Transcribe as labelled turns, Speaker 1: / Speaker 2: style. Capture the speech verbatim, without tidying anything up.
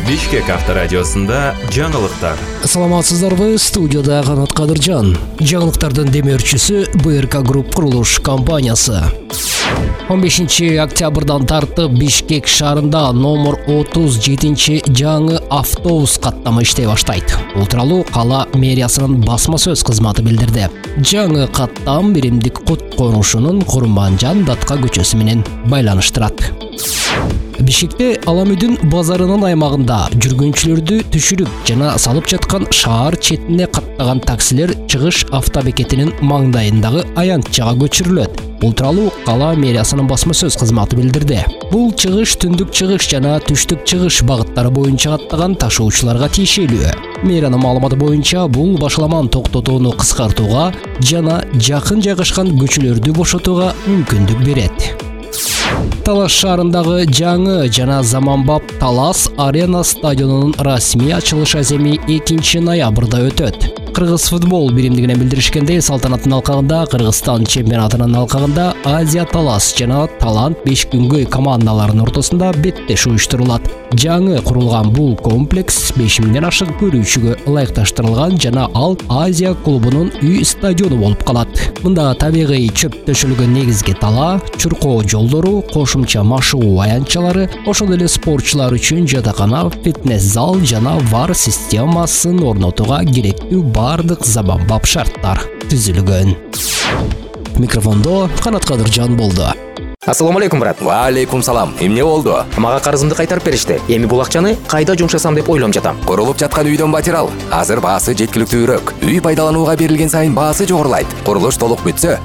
Speaker 1: Бишкек авторадиосында жаңылыктар.
Speaker 2: Саламатсыздарбы, студияда Канат Кадыржан. Жаңылыктардын демеушүсү бэ эр ка Групп курулуш компаниясы. он бешинчи октябрдан тартып Бишкек шаарында номер отуз жетинчи жаңы автобус каттамы иштей баштайт. Бул тууралуу кала мэриясынын басма сөз кызматы билдирди. Жаңы каттам биримдик кут конушунун Курманжан Датка көчөсү менен байланыштырат. Бишкекте Аламүдүн базарынын аймагында жүргүнчүлөрдү түшүрүп жана салып жаткан шаар четине каттаган таксилер чыгыш автобекетинин маңдайындагы аянтчага көчүрүлөт. Бул тууралуу кала мэриясынын басма сөз кызматы билдирди. Бул чыгыш түндүк чыгыш жана түштүк чыгыш багыттары боюнча каттаган ташуучуларга тиешелүү. Мэриянын маалыматы боюнча бул башаламан токтотууну кыскартууга жана жакын жайгашкан көчөлөрдү бошотууга мүмкүндүк берет. Талас шаарындагы жаңы жана заманбап Талас Арена стадионунун расмий ачылыш аземи экинчи ноябрда өтөт. Кыргыз футбол биримдигинен билдиришкендей, салтанаттын алкагында Кыргызстан чемпионатынын алкагында Азия Талас жана Талант беш күнгөй командаларынын ортосунда беттеш уюштурулат. Жаңы курулган бул комплекс беш миңден ашык көрүүчүгө ылайыкташтырылган жана ал Азия клубунун үй стадиону болуп калат. Мында табигый чөп төшөлгөн негизги тала, чуркоо жолдору, кошумча машыгуу аянтчалары, ошол эле спортчулар үчүн жатакана, фитнес зал жана вар системасын орнотууга керектүү бардык заманбап шарттар түзүлгөн. Микрофондо Канат Кадыржан болду.
Speaker 3: Ассаламу алейкум, брат.
Speaker 4: Ва алейкум салам. Эмне болду?
Speaker 3: Мага карызымды кайтарып беришти. Эми бул акчаны кайда жумшасам деп ойлонуп жатам.
Speaker 4: Курулуп жаткан үйдөн материал. Азыр баасы жеткиликтүүрөөк. Үй пайдаланууга берилген сайын баасы жогорулайт. Курулуш толук бүтсө,